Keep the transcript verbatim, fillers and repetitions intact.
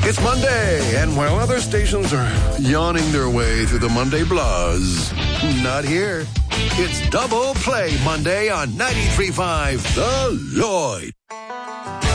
It's Monday, and while other stations are yawning their way through the Monday blues, not here. It's Double Play Monday on ninety-three point five The Lloyd.